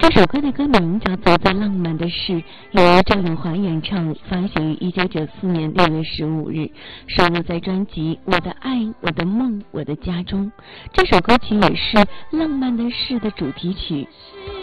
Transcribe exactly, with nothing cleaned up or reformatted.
这首歌的歌名叫做《最浪漫的事》，由赵咏华演唱，发行于一九九四年六月十五日，收录在专辑《我的爱我的梦我的家》中。这首歌曲也是《浪漫的事》的主题曲。